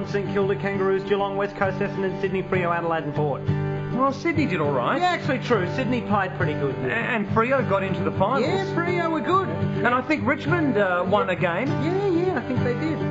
Melbourne, St Kilda, Kangaroos, Geelong, West Coast, Essendon, Sydney, Freo, Adelaide and Port. Well, Sydney did all right. Yeah, actually true. Sydney played pretty good. And Freo got into the finals. Yeah, Freo were good. And I think Richmond won a game. Yeah, I think they did.